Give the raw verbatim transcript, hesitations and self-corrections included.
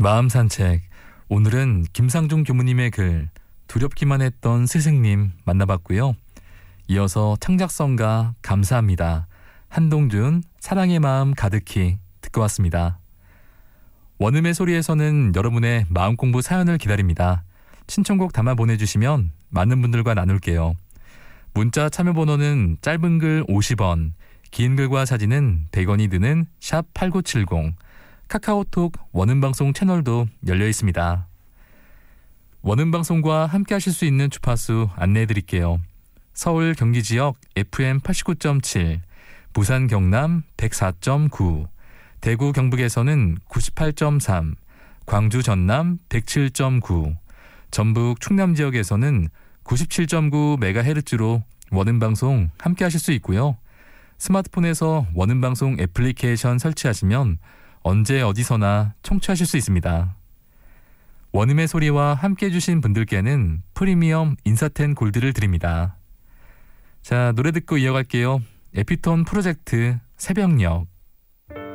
마음 산책. 오늘은 김상중 교무님의 글 두렵기만 했던 스승님 만나봤고요. 이어서 창작성가 감사합니다. 한동준 사랑의 마음 가득히 듣고 왔습니다. 원음의 소리에서는 여러분의 마음 공부 사연을 기다립니다. 신청곡 담아 보내주시면 많은 분들과 나눌게요. 문자 참여 번호는 짧은 글 오십 원, 긴 글과 사진은 백 원이 드는 샵 팔구칠공, 카카오톡 원음방송 채널도 열려 있습니다. 원음방송과 함께 하실 수 있는 주파수 안내해 드릴게요. 서울 경기 지역 에프엠 팔십구 점 칠, 부산 경남 백사 점 구, 대구 경북에서는 구십팔 점 삼, 광주 전남 백칠 점 구, 전북 충남 지역에서는 구십칠 점 구 메가헤르츠로 원음방송 함께 하실 수 있고요. 스마트폰에서 원음방송 애플리케이션 설치하시면 언제 어디서나 청취하실 수 있습니다. 원음의 소리와 함께 해주신 분들께는 프리미엄 인사텐 골드를 드립니다. 자, 노래 듣고 이어갈게요. 에피톤 프로젝트 새벽녘.